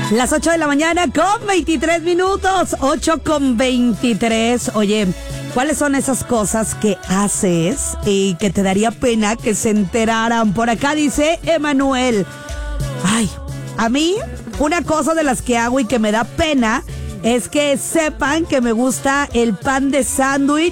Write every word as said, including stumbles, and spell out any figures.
Las ocho de la mañana con veintitrés minutos, ocho con veintitrés. Oye, ¿cuáles son esas cosas que haces y que te daría pena que se enteraran? Por acá dice Emanuel. Ay, a mí, una cosa de las que hago y que me da pena es que sepan que me gusta el pan de sándwich